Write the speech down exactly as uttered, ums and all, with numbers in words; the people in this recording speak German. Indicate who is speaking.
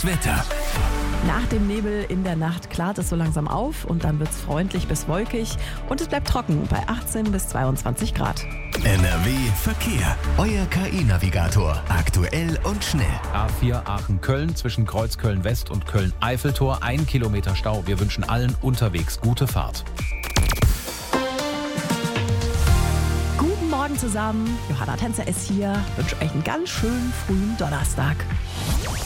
Speaker 1: Das Wetter.
Speaker 2: Nach dem Nebel in der Nacht klart es so langsam auf und dann wird es freundlich bis wolkig und es bleibt trocken bei achtzehn bis zweiundzwanzig Grad.
Speaker 1: N R W Verkehr. Euer K I-Navigator. Aktuell und schnell.
Speaker 3: A vier Aachen-Köln zwischen Kreuzköln-West und Köln-Eiffeltor. Ein Kilometer Stau. Wir wünschen allen unterwegs gute Fahrt.
Speaker 2: Guten Morgen zusammen. Johanna Tänzer ist hier. Ich wünsche euch einen ganz schönen frühen Donnerstag.